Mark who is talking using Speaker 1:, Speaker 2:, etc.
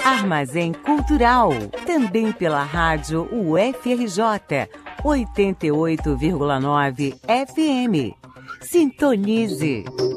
Speaker 1: Armazém Cultural, também pela rádio UFRJ, 88,9 FM. Sintonize.